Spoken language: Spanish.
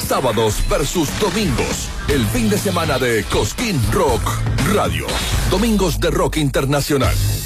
sábados versus domingos. El fin de semana de Cosquín Rock Radio. Domingos de rock internacional.